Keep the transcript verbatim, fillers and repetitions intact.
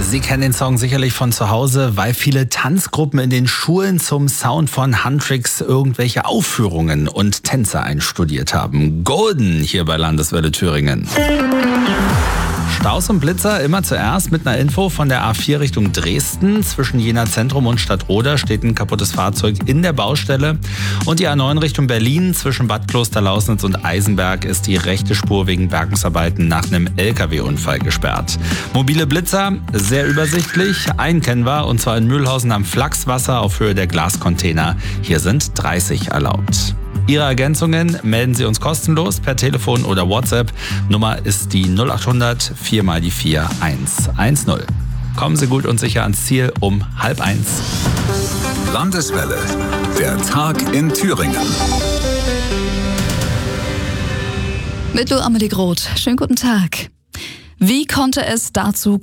Sie kennen den Song sicherlich von zu Hause, weil viele Tanzgruppen in den Schulen zum Sound von Huntrix irgendwelche Aufführungen und Tänze einstudiert haben. Golden hier bei Landeswelle Thüringen. Staus und Blitzer immer zuerst mit einer Info von der A vier Richtung Dresden. Zwischen Jena Zentrum und Stadtroda steht ein kaputtes Fahrzeug in der Baustelle. Und die A neun Richtung Berlin zwischen Bad Klosterlausnitz und Eisenberg ist die rechte Spur wegen Bergungsarbeiten nach einem L K W-Unfall gesperrt. Mobile Blitzer, sehr übersichtlich, einen kennen wir, und zwar in Mühlhausen am Flachswasser auf Höhe der Glascontainer. Hier sind dreißig erlaubt. Ihre Ergänzungen melden Sie uns kostenlos per Telefon oder WhatsApp. Nummer ist die null acht hundert vier mal die vier eins eins null. Kommen Sie gut und sicher ans Ziel um halb eins. Landeswelle, der Tag in Thüringen. Mit Lu Amelie Groth. Schönen guten Tag. Wie konnte es dazu